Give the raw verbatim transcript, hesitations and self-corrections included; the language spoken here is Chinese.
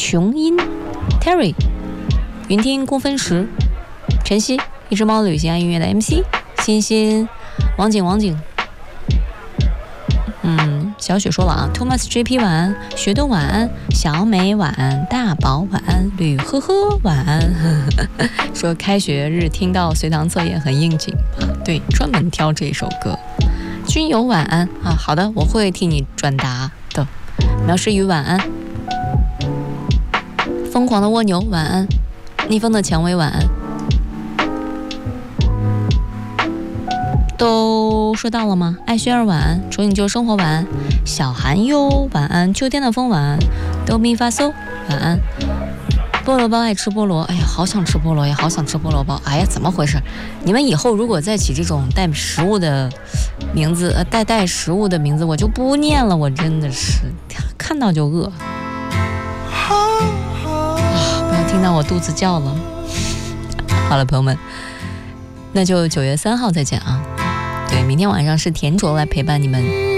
琼音 Terry， 云听共分时，晨曦，一只猫的旅行爱音乐的 M C， 欣欣，王景王景。嗯，小雪说了啊 ，Thomas J P 晚安，学豆晚安，小美晚安，大宝晚安，吕呵呵晚安。呵呵说开学日听到随堂测验很应景啊，对，专门挑这首歌。君友晚安啊，好的，我会替你转达的。苗诗雨晚安，疯狂的蜗牛晚安，逆风的蔷薇晚安。都说到了吗？艾轩儿晚安，重影旧生活晚安，小寒哟晚安，秋天的风晚安，哆咪发嗦晚安，菠萝包爱吃菠萝，哎呀，好想吃菠萝呀，好想吃菠萝包，哎呀，怎么回事？你们以后如果再起这种带食物的名字，呃，带带食物的名字，我就不念了，我真的是看到就饿啊！不要听到我肚子叫了。好了，朋友们，那就九月三号再见啊！对，明天晚上是田卓来陪伴你们。